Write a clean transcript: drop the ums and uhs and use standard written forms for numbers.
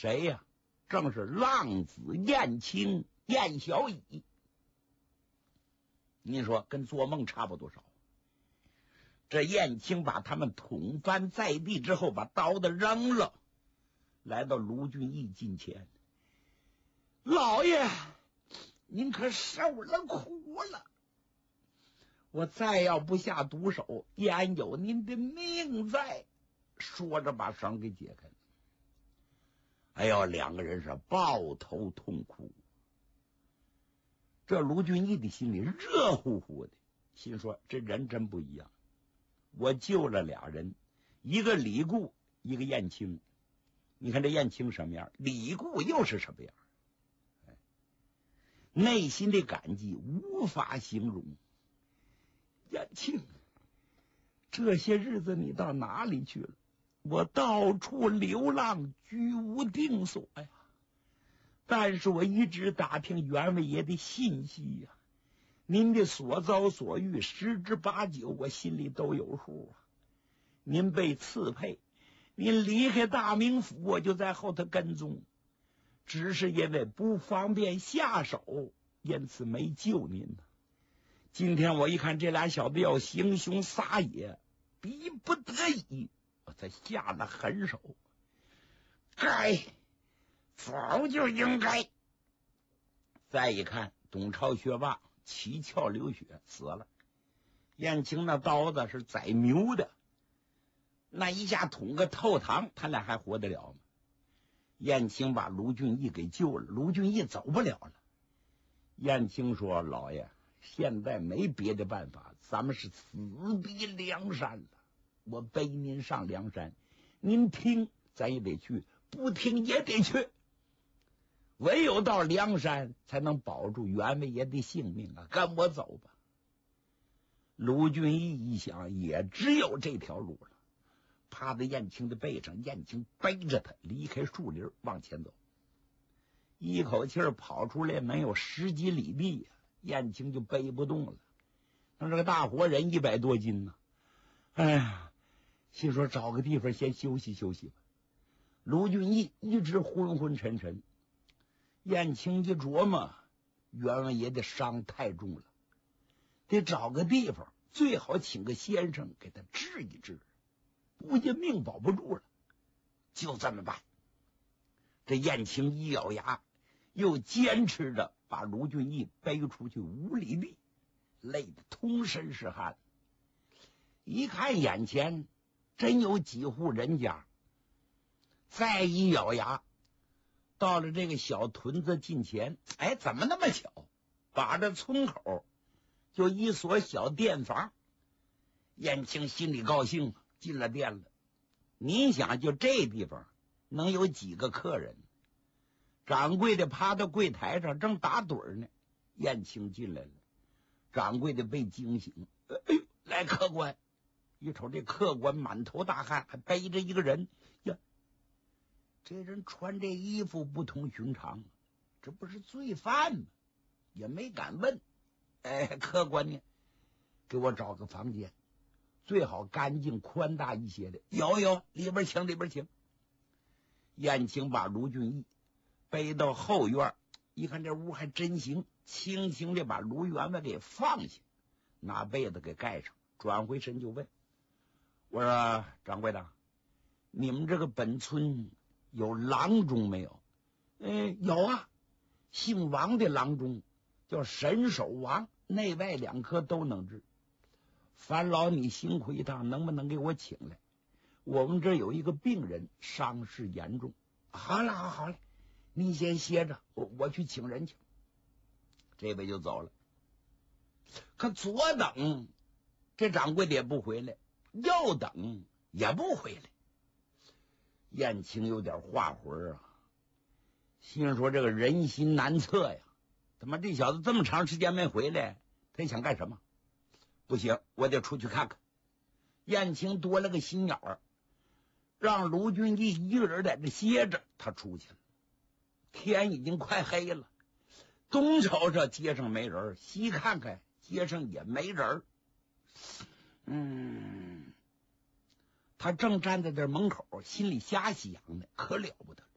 谁呀？正是浪子燕青、燕小乙。你说跟做梦差不多少？这燕青把他们捅翻在地之后，把刀子扔了，来到卢俊义近前。老爷，您可受了苦了，我再要不下毒手，焉有您的命在？说着把绳给解开了。哎呦，两个人是抱头痛哭。这卢俊义的心里热乎乎的，心说这人真不一样，我救了俩人，一个李固，一个燕青。你看这燕青什么样，李固又是什么样，内心的感激无法形容。燕青，这些日子你到哪里去了？我到处流浪，居无定所呀。但是我一直打听员外爷的信息呀，您的所遭所遇十之八九我心里都有数啊。您被赐配，您离开大名府，我就在后头跟踪，只是因为不方便下手，因此没救您呢。今天我一看这俩小子要行凶撒野，逼不得已，我才下了狠手。该早就应该。再一看，董超学霸七窍流血死了，燕青那刀子是宰牛的，那一下捅个透膛，他俩还活得了吗？燕青把卢俊义给救了，卢俊义走不了了。燕青说：“老爷，现在没别的办法，咱们是死逼梁山了。我背您上梁山，您听咱也得去，不听也得去。唯有到梁山才能保住员外爷的性命啊！跟我走吧。”卢俊义一想，也只有这条路了，趴在燕青的背上，燕青背着他离开树林往前走，一口气跑出来没有10几里地，燕青就背不动了。那这个大活人100多斤呢，哎呀，心说找个地方先休息休息吧。卢俊义一直昏昏沉沉，燕青一琢磨，员外爷的伤太重了，得找个地方，最好请个先生给他治一治，不然命保不住了。就这么办。这燕青一咬牙，又坚持着把卢俊义背出去5里地，累得通身是汗。一看眼前真有几户人家，再一咬牙，到了这个小屯子近前，哎，怎么那么巧，把这村口就一所小店房。燕青心里高兴，进了店了。你想，就这地方能有几个客人？掌柜的趴到柜台上正打盹呢，燕青进来了。掌柜的被惊醒，哎呦，来客官！一瞅这客官满头大汗，还背着一个人呀，这人穿这衣服不同寻常，这不是罪犯吗？也没敢问。哎，客官呢？给我找个房间，最好干净宽大一些的。有，里边请，里边请。燕青把卢俊义背到后院，一看这屋还真行，轻轻的把卢员外给放下，拿被子给盖上，转回身就问：“我说掌柜的，你们这个本村有郎中没有？”“有啊，姓王的郎中叫神手王，内外2科都能治。烦劳你辛苦一趟，能不能给我请来？我们这有一个病人，伤势严重。”“好了，你先歇着，我去请人去。”这位就走了。可左等这掌柜的也不回来，右等也不回来。燕青有点化魂啊，心说这个人心难测呀，他妈这小子这么长时间没回来，他想干什么？不行，我得出去看看。燕青多了个心眼儿，让卢俊义一个人在这歇着，他出去了。天已经快黑了，东瞅瞅街上没人，西看看街上也没人。他正站在这门口，心里瞎想呢，可了不得。